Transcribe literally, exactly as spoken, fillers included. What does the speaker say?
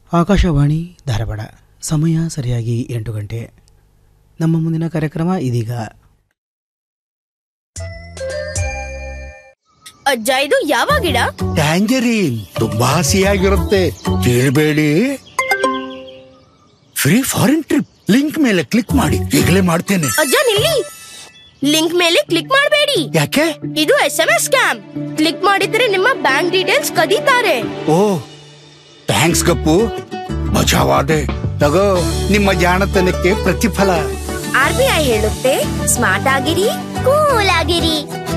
ಆಕಾಶವಾಣಿ ಧಾರವಾಡ. ಸಮಯ ಸರಿಯಾಗಿ ಎಂಟು ಗಂಟೆ. ನಮ್ಮ ಮುಂದಿನ ಕಾರ್ಯಕ್ರಮ ಇದೀಗ. ಅಜ್ಜ, ಇದು ಯಾವ ಗಿಡ? ಟ್ಯಾಂಜರೀನ್. ತುಂಬಾ ಹಸಿಯಾಗಿರುತ್ತೆ, ಕೇಳಬೇಡಿ. ಫ್ರೀ ಫಾರಿನ್ ಟ್ರಿಪ್ ಲಿಂಕ್ ಮೇಲೆ ಕ್ಲಿಕ್ ಮಾಡಿ, ಈಗಲೇ ಮಾಡ್ತೇನೆ. ಅಜ್ಜ ನಿಲ್ಲಿ, ಲಿಂಕ್ ಮೇಲೆ ಕ್ಲಿಕ್ ಮಾಡಬೇಡಿ. ಯಾಕೆ? ಇದು S M S scam. Click ಮಾಡಿದ್ರೆ ನಿಮ್ಮ ಬ್ಯಾಂಕ್ ಡೀಟೇಲ್ಸ್ ಕದೀತಾರೆ. ಓ, ಥ್ಯಾಂಕ್ಸ್ ಗಪ್ಪು, ಬಚಾವಾದೆ. ತಗೋ, ನಿಮ್ಮ ಜಾಣತನಕ್ಕೆ ಪ್ರತಿಫಲ. ಆರ್ ಬಿ ಐ ಹೇಳುತ್ತೆ, ಸ್ಮಾರ್ಟ್ ಆಗಿರಿ, ಕೂಲ್ ಆಗಿರಿ.